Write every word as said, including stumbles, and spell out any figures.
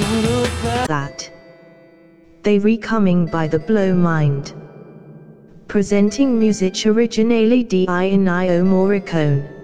That they re-coming by the Blow Mind. Presenting music originally di Ennio Morricone.